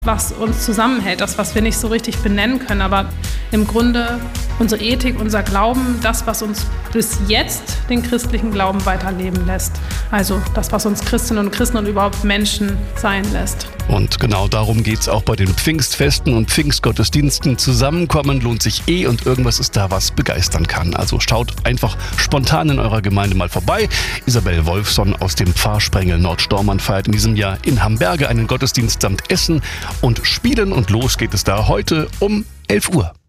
was uns zusammenhält, das, was wir nicht so richtig benennen können, aber im Grunde unsere Ethik, unser Glauben, das, was uns bis jetzt den christlichen Glauben weiterleben lässt. Also das, was uns Christinnen und Christen und überhaupt Menschen sein lässt. Und genau darum geht es auch bei den Pfingstfesten und Pfingstgottesdiensten. Zusammenkommen lohnt sich und irgendwas ist da, was begeistern kann. Also schaut einfach spontan in eurer Gemeinde mal vorbei. Isabel Wolfson aus dem Pfarrsprengel Nordstormann feiert in diesem Jahr in Hamberge einen Gottesdienst samt Essen und Spielen. Und los geht es da heute um 11 Uhr.